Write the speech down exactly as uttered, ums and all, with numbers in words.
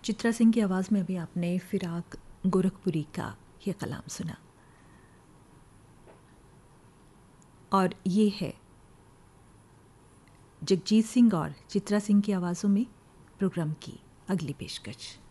चित्रा सिंह की आवाज़ में अभी आपने फिराक गोरखपुरी का ये कलाम सुना और ये है जगजीत सिंह और चित्रा सिंह की आवाज़ों में प्रोग्राम की अगली पेशकश।